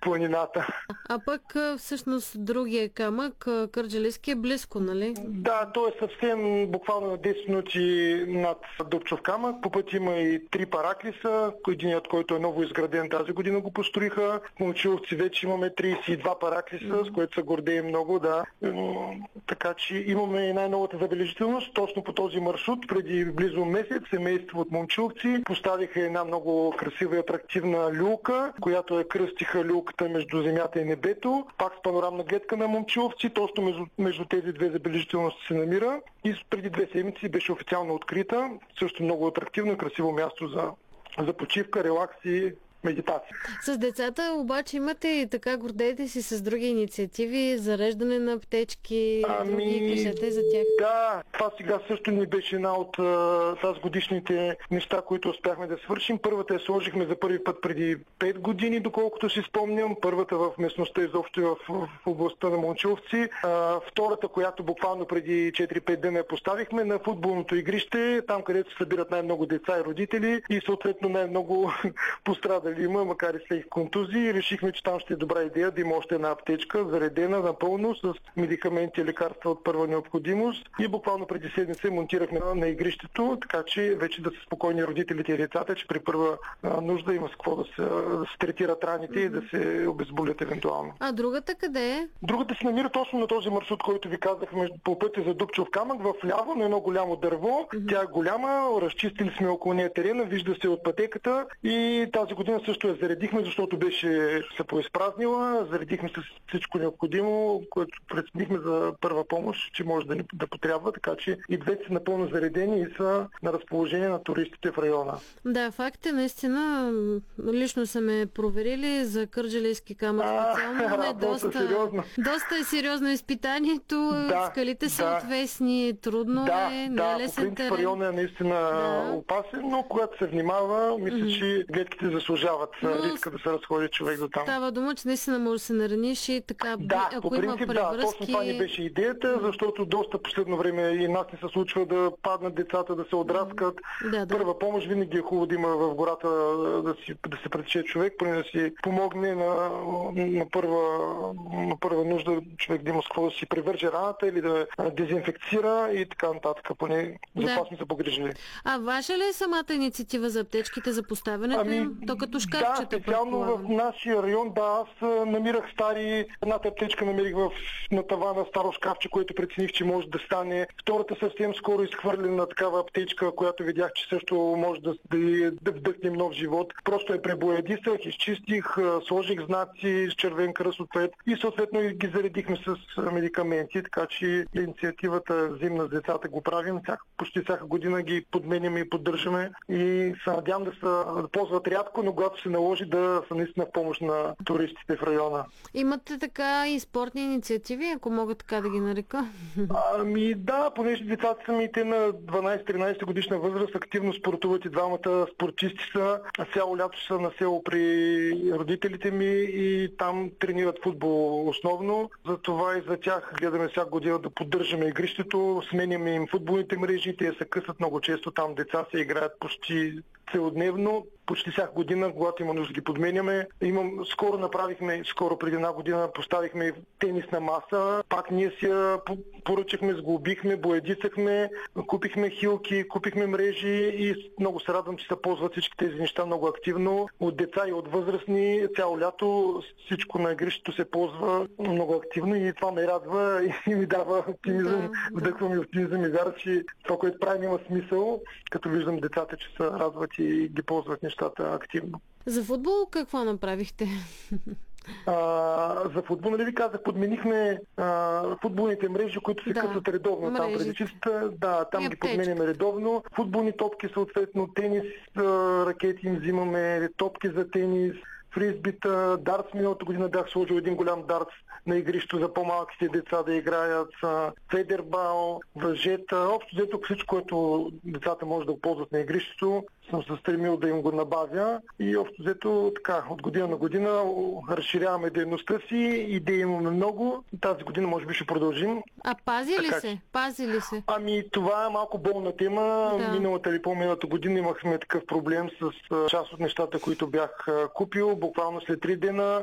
планината. А пък всъщност другия камък, Кърджалийски, е близко, нали? Да, то е съвсем буквално на 10 минути над Дупчов камък. По път има и 3 параклиса, единият, който е ново изграден тази година, го построиха. В Момчиловци вече имаме 32 параклиса, с което се гордеем много, да. Така че имаме и най-новата забележителност. Точно по този маршрут, преди близо месец, семейство от Момчиловци поставиха една много красива и атрактивна люлка, която кръстиха люлката между земята и небето. Пак с панорамна гледка на Момчиловци. Точно между тези две забележителности се намира. И преди 2 седмици беше официално открита. Също много атрактивно и красиво място за почивка, релакс и медитация. С децата обаче имате и така, гордеете си с други инициативи, зареждане на аптечки, други, кажете за тях. Да, това сега също ни беше една от тази годишните неща, които успяхме да свършим. Първата я сложихме за първи път преди 5 години, доколкото си спомням. Първата в местността изобщо в областта на Момчиловци. Втората, която буквално преди 4-5 дена я поставихме на футболното игрище, там където се събират най-много деца и родители и съответно най-много пострадали има, макар и след контузии. Решихме, че там ще е добра идея да има още една аптечка, заредена напълно с медикаменти и лекарства от първа необходимост. И буквално преди седмица монтирахме на игрището, така че вече да са спокойни родителите и децата, че при първа нужда има с какво да се третират раните и да се обезболят евентуално. А другата къде е? Другата се намира точно на този маршрут, който ви казах, по пътя за Дупчов камък, в ляво на едно голямо дърво. Тя е голяма, разчистили сме около нея терена, вижда се от пътеката и тази година също я заредихме, защото беше се поизпразнила, заредихме с всичко необходимо, което преценихме за първа помощ, че може да потрябва, така че и двете са напълно заредени и са на разположение на туристите в района. Да, факт е, наистина, лично са ме проверили за Кърджалийски камък специално. Доста е сериозно изпитанието, скалите са отвесни, трудно е, не е лесен терен. По принцип района е наистина опасен, но когато се внимава, мисля, че гледките заслужават риска да се разходи човек до там. Става дума, че наистина може да се нараниш и така, ако по принцип, има превръзки... точно това ни беше идеята, защото доста последно време и нас не се случва да паднат децата, да се отраскат. Първа помощ винаги е хубаво да има в гората да се пресече човек, поне да си помогне на първа нужда човек да има с какво да си привърже раната или да дезинфекцира и така нататък. Поне за това сме се погрижили. А ваша ли е самата инициатива за аптечките, за поставянето им? То като шкафчета, специално в нашия район, аз намирах едната аптечка намерих на тавана старо шкафче, което прецених, че може да стане. Втората съвсем скоро изхвърлена такава аптечка, която видях, че също може да вдъхнем нов живот. Просто я пребоядисах, изчистих, сложих знаци с червен кръст отпред и съответно ги заредихме с медикаменти, така че инициативата зимна с децата го правим. Почти всяка година ги подменяме и поддържаме и се надявам да се ползват рядко, но когато се наложи да са наистина в помощ на туристите в района. Имате така и спортни инициативи, ако мога така да ги нарека? Да, понеже децата са ми те на 12-13 годишна възраст, активно спортуват и двамата спортисти са. Цяло лято са на село при родителите ми и там тренират футбол основно. Затова и за тях гледаме всяка година да поддържаме игрището, сменяме им футболните мрежи, те се късат много често, там деца се играят почти целодневно. Почти всяка година, когато има нужда, ги подменяме. Скоро преди една година поставихме тенисна маса. Пак ние си я поръчахме, сглобихме, боядисахме, купихме хилки, купихме мрежи и много се радвам, че се ползват всички тези неща много активно. От деца и от възрастни цяло лято всичко на игрището се ползва много активно и това ме радва и ми дава оптимизъм, вдъхва ми оптимизъм и вяра, че това, което правим, има смисъл, като виждам децата, че се радват и ги ползват нещата активно. За футбол какво направихте? За футбол, нали ви казах, подменихме футболните мрежи, които се късат редовно там преди чистата. Там ги подменяме редовно. Футболни топки, съответно, тенис, ракети им взимаме, топки за тенис, фризбита, дартс. Миналата година бях сложил един голям дартс на игрището за по-малките деца да играят, федербал, въжета, общо взето всичко, което децата може да ползват на игрището, съм се стремил да им го набавя и общо взето така, от година на година разширяваме дейността си, идеи имаме много, тази година може би ще продължим. А пази ли се? Това е малко болна тема. Миналата или по-миналата година имахме такъв проблем с част от нещата, които бях купил. Буквално след 3 дена